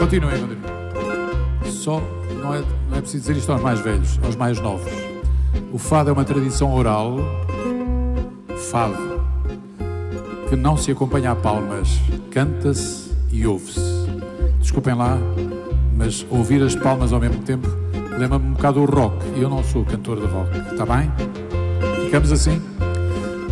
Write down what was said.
continuem. Só não é preciso dizer isto aos mais velhos, aos mais novos. O fado é uma tradição oral, fado, que não se acompanha a palmas, canta-se e ouve-se. Desculpem lá, mas ouvir as palmas ao mesmo tempo lembra-me um bocado do rock, e eu não sou cantor de rock, está bem? Ficamos assim?